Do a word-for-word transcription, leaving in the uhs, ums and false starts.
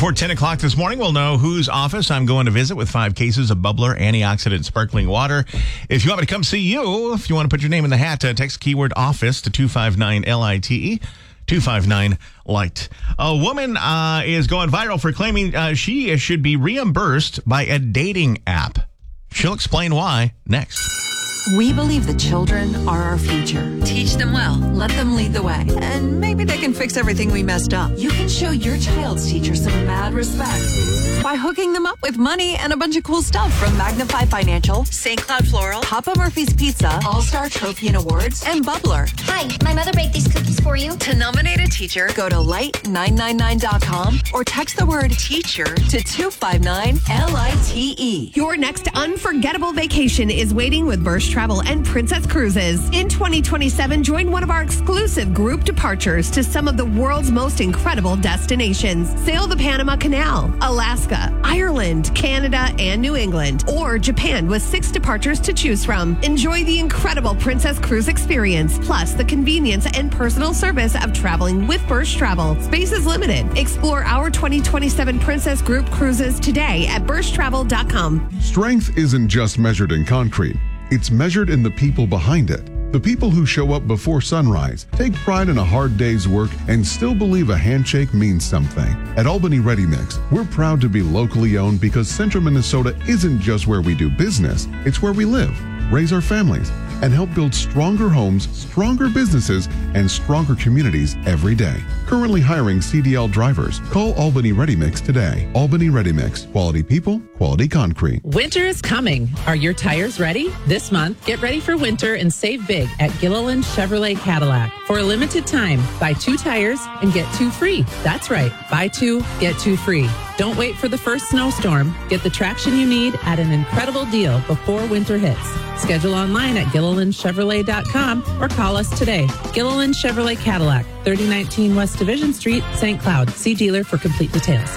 Before ten o'clock this morning, we'll know whose office I'm going to visit with five cases of bubbler antioxidant sparkling water. If you want me to come see you, if you want to put your name in the hat, uh, text keyword office to two five nine L I T E. two five nine light. A woman uh, is going viral for claiming uh, she should be reimbursed by a dating app. She'll explain why next. We believe that children are our future. Teach them well, let them lead the way, and maybe they can fix everything we messed up. You can show your child's teacher some mad respect by hooking them up with money and a bunch of cool stuff from Magnify Financial, Saint Cloud Floral, Papa Murphy's Pizza, All-Star Trophy and Awards, and Bubbler. Hi, my mother baked these cookies for you. To nominate a teacher, go to light nine nine nine dot com or text the word teacher to two five nine L I T E. Your next unforgettable vacation is waiting with Burst Travel and Princess Cruises. In twenty twenty-seven, join one of our exclusive group departures to some of the world's most incredible destinations. Sail the Panama Canal, Alaska, Ireland, Canada, and New England, or Japan with six departures to choose from. Enjoy the incredible Princess Cruise experience, plus the convenience and personal service of traveling with Burst Travel. Space is limited. Explore our twenty twenty-seven Princess Group Cruises today at burst travel dot com. Strength isn't just measured in concrete. It's measured in the people behind it. The people who show up before sunrise, take pride in a hard day's work, and still believe a handshake means something. At Albany Ready Mix, we're proud to be locally owned because Central Minnesota isn't just where we do business, it's where we live, raise our families, and help build stronger homes, stronger businesses, and stronger communities every day. Currently hiring C D L drivers. Call Albany Ready Mix today. Albany Ready Mix. Quality people, quality concrete. Winter is coming. Are your tires ready? This month, get ready for winter and save big at Gilliland Chevrolet Cadillac. For a limited time, buy two tires and get two free. That's right. Buy two, get two free. Don't wait for the first snowstorm. Get the traction you need at an incredible deal before winter hits. Schedule online at gilliland chevrolet dot com or call us today. Gilliland Chevrolet Cadillac, thirty nineteen West Division Street, Saint Cloud. See dealer for complete details.